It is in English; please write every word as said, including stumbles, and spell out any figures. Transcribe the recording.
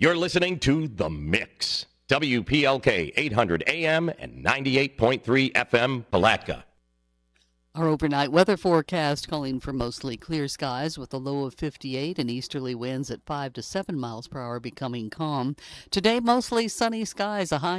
You're listening to The Mix. W P L K eight hundred A M and ninety-eight point three F M, Palatka. Our overnight weather forecast calling for mostly clear skies with a low of fifty-eight and easterly winds at five to seven miles per hour becoming calm. Today, mostly sunny skies, a high